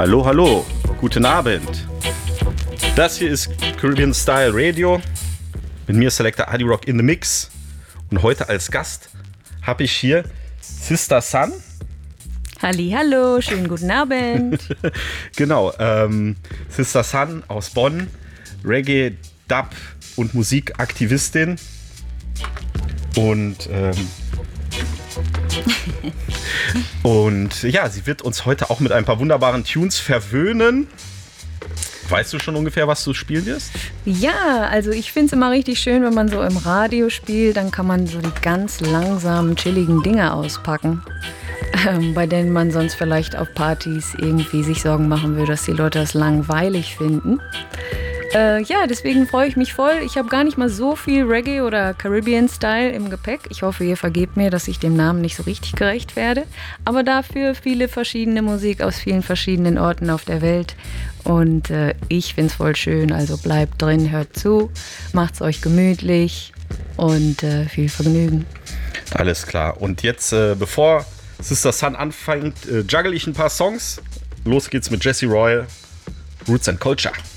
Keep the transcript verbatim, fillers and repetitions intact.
Hallo, hallo, guten Abend. Das hier ist Caribbean Style Radio. Mit mir Selector Adi Rock in the Mix. Und heute als Gast habe ich hier Sister Sun. Hallihallo, schönen guten Abend. Genau, ähm, Sister Sun aus Bonn, Reggae, Dub und Musikaktivistin. Und ähm, und ja, sie wird uns heute auch mit ein paar wunderbaren Tunes verwöhnen. Weißt du schon ungefähr, was du spielen wirst? Ja, also ich finde es immer richtig schön, wenn man so im Radio spielt, dann kann man so die ganz langsamen, chilligen Dinge auspacken, ähm, bei denen man sonst vielleicht auf Partys irgendwie sich Sorgen machen würde, dass die Leute das langweilig finden. Äh, ja, deswegen freue ich mich voll. Ich habe gar nicht mal so viel Reggae oder Caribbean-Style im Gepäck. Ich hoffe, ihr vergebt mir, dass ich dem Namen nicht so richtig gerecht werde. Aber dafür viele verschiedene Musik aus vielen verschiedenen Orten auf der Welt. Und äh, ich finde es voll schön. Also bleibt drin, hört zu, macht's euch gemütlich und äh, viel Vergnügen. Alles klar. Und jetzt, äh, bevor Sister Sun anfängt, äh, juggle ich ein paar Songs. Los geht's mit Jesse Royal, Roots and Culture.